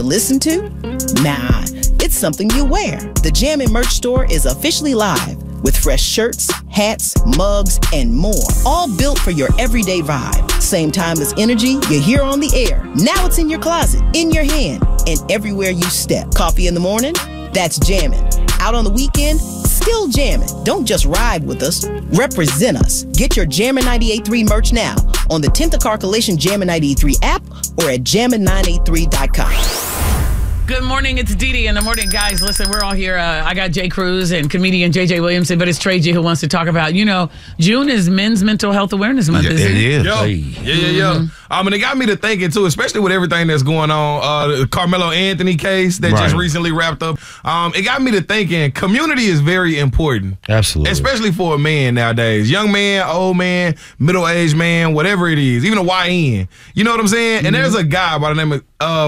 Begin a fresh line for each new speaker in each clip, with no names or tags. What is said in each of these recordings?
listen to? Nah, it's something you wear. The Jammin' merch store is officially live with fresh shirts, hats, mugs, and more. All built for your everyday vibe. Same time as energy you hear on the air. Now it's in your closet, in your hand, and everywhere you step. Coffee in the morning? That's Jammin'. Out on the weekend? Still jammin'. Don't just ride with us. Represent us. Get your Jammin' 98.3 merch now on the 10th of Car Coalition Jammin' 98.3 app or at jammin983.com.
Good morning, it's Dee Dee in the morning. Guys, listen, we're all here. I got Jay Cruz and comedian JJ Williamson, but it's Trey G who wants to talk about, June is Men's Mental Health Awareness Month, isn't it?
It is.
Yeah. And it got me to thinking, too, especially with everything that's going on, the Carmelo Anthony case that just recently wrapped up. It got me to thinking community is very important.
Absolutely.
Especially for a man nowadays. Young man, old man, middle-aged man, whatever it is, even a YN. You know what I'm saying? And there's a guy by the name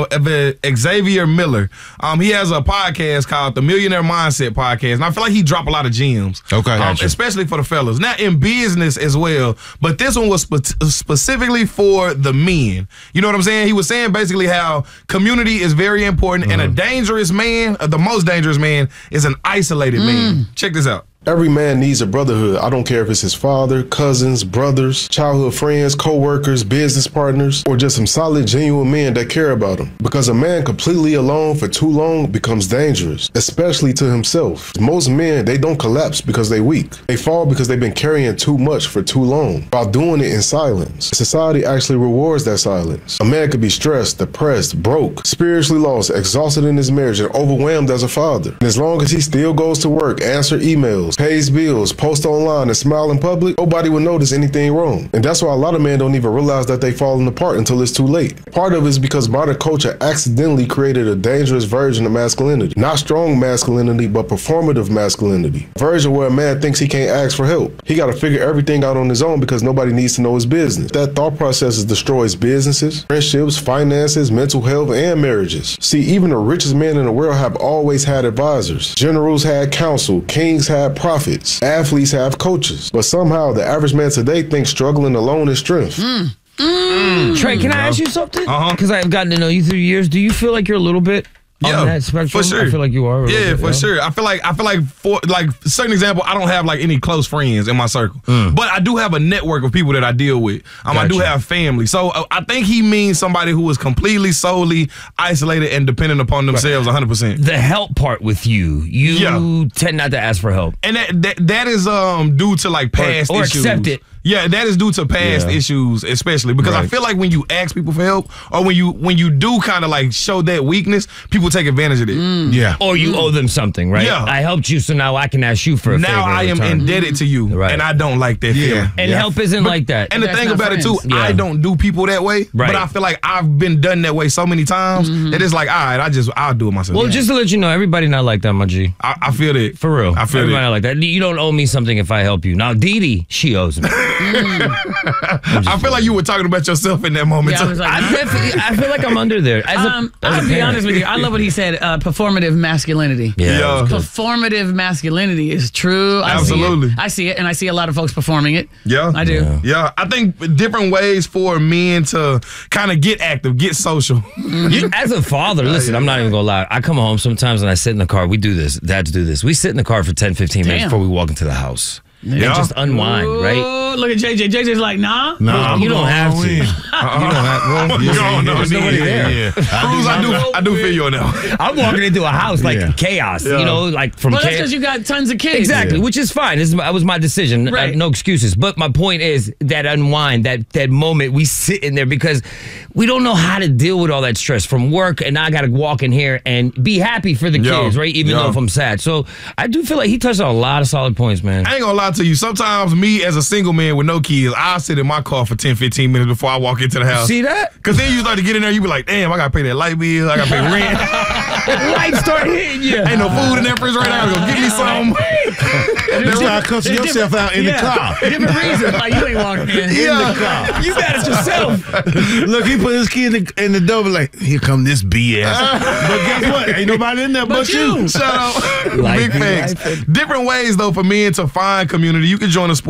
of Xavier Miller. He has a podcast called the Millionaire Mindset Podcast, and I feel like he dropped a lot of gems.
Okay,
especially for the fellas. Not in business as well, but this one was specifically for the men. You know what I'm saying? He was saying basically how community is very important, and a dangerous man, the most dangerous man, is an isolated man. Check this out.
Every man needs a brotherhood. I don't care if it's his father, cousins, brothers, childhood friends, co-workers, business partners, or just some solid, genuine men that care about him. Because a man completely alone for too long becomes dangerous, especially to himself. Most men, they don't collapse because they're weak. They fall because they've been carrying too much for too long, while doing it in silence. Society actually rewards that silence. A man could be stressed, depressed, broke, spiritually lost, exhausted in his marriage, and overwhelmed as a father. And as long as he still goes to work, answer emails, pays bills, post online, and smile in public, nobody will notice anything wrong. And that's why a lot of men don't even realize that they falling apart until it's too late. Part of it is because modern culture accidentally created a dangerous version of masculinity. Not strong masculinity, but performative masculinity. A version where a man thinks he can't ask for help. He got to figure everything out on his own because nobody needs to know his business. That thought process destroys businesses, friendships, finances, mental health, and marriages. See, even the richest men in the world have always had advisors. Generals had counsel, kings had prophets, athletes have coaches, but somehow the average man today thinks struggling alone is strength.
Trey, can I ask you something? Because I've gotten to know you through years. Do you feel like you're a little bit on that spectrum?
For sure.
I feel like you are.
Yeah, for sure. I feel like for certain example, I don't have like any close friends in my circle, but I do have a network of people that I deal with. I do have family, so I think he means somebody who is completely, solely isolated and dependent upon themselves 100%.
The help part with you tend not to ask for help,
and that is due to like past
or
issues.
accept it.
Yeah, that is due to past issues, especially because I feel like when you ask people for help, or when you do kind of like show that weakness, people take advantage of it.
Yeah,
or you owe them something, right?
Yeah,
I helped you, so now I can ask you for a favor.
Now I am indebted to you, and I don't like that feeling.
And help isn't like that.
And the thing about it too, I don't do people that way, but I feel like I've been done that way so many times that it's like, all right, I'll do it myself.
Well, just to let you know, everybody not like that, my G.
I feel that.
For real.
I feel
everybody not like that. You don't owe me something if I help you. Now, Dee Dee, she owes me.
I feel like you were talking about yourself in that moment.
Yeah,
I feel like I'm under there.
I'll be honest with you. I love what he said, performative masculinity.
Yeah.
Performative masculinity is true.
Absolutely.
I see it, and I see a lot of folks performing it.
Yeah.
I do.
Yeah. I think different ways for men to kind of get active, get social.
As a father, listen, I'm not even going to lie. I come home sometimes and I sit in the car. We do this. Dads do this. We sit in the car for 10, 15 minutes before we walk into the house. And just unwind, right?
Look at JJ. JJ's like, nah.
No, you don't have to. You don't have to. There's nobody there.
Cruz, I do feel you on that.
I'm walking into a house like chaos, like from
chaos. That's because you got tons of kids.
Exactly, which is fine. That was my decision.
Right.
No excuses. But my point is that unwind, that moment we sit in there because we don't know how to deal with all that stress from work, and now I got to walk in here and be happy for the kids, right? Even though if I'm sad. So I do feel like he touched on a lot of solid points, man.
I ain't gonna lie to you. Sometimes me as a single man with no kids, I'll sit in my car for 10, 15 minutes before I walk into the house.
See that?
Because then you start to get in there, you be like, damn, I got to pay that light bill. I got to pay rent.
Lights start hitting you.
Ain't no food in that refrigerator. I gotta go get me some.
That's why I cussing yourself out in the car.
Different reasons. Like, you ain't walking in the car.
You got it yourself.
Look, he put his kid in the door like, here come this BS. But guess what? Ain't nobody in there but you.
Shut up. Big facts. Different ways, though, for men to find community. You can join a sport